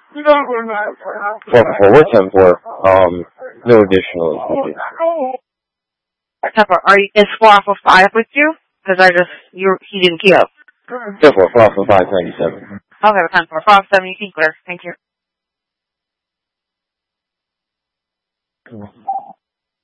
For what 10-4? No additional. Is 4 off of 5 with you? Because he didn't queue up. 10-4, 4 off of 597. Okay, 10-4, 4 off 7, you can clear. Thank you.